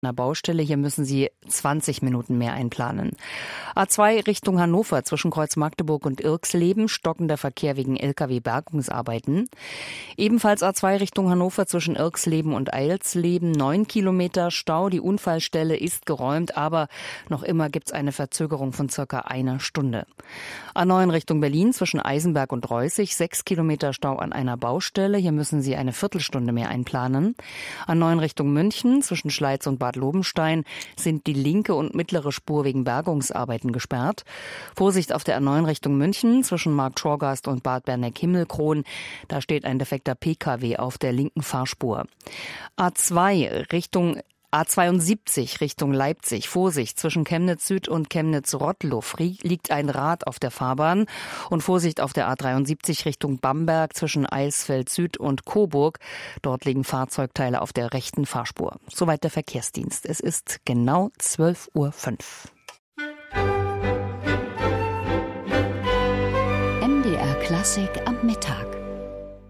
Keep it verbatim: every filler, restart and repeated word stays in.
einer Baustelle. Hier müssen Sie zwanzig Minuten mehr einplanen. A zwei Richtung Hannover zwischen Kreuz Magdeburg und Irxleben, stockender Verkehr wegen L K W-Bergungsarbeiten. Ebenfalls A zwei Richtung Hannover zwischen Irxleben und Eilsleben, neun Kilometer Stau. Die Unfallstelle ist geräumt, aber noch immer gibt es eine Verzögerung von circa einer Stunde. A neun Richtung Berlin zwischen Eisenberg und Reußig, sechs Kilometer Stau an einer Baustelle. Hier müssen Sie eine Viertelstunde mehr einplanen. A neun Richtung München zwischen Schleiz und Bad Lobenstein sind die linke und mittlere Spur wegen Bergungsarbeiten gesperrt. Vorsicht auf der A neun Richtung München zwischen Markt-Schorgast und Bad Berneck-Himmelkron. Da steht ein defekter P K W auf der linken Fahrspur. A zwei Richtung A zweiundsiebzig Richtung Leipzig. Vorsicht, zwischen Chemnitz Süd und Chemnitz Rottluff liegt ein Rad auf der Fahrbahn. Und Vorsicht auf der A dreiundsiebzig Richtung Bamberg zwischen Eisfeld Süd und Coburg. Dort liegen Fahrzeugteile auf der rechten Fahrspur. Soweit der Verkehrsdienst. Es ist genau zwölf Uhr fünf. M D R Klassik am Mittag.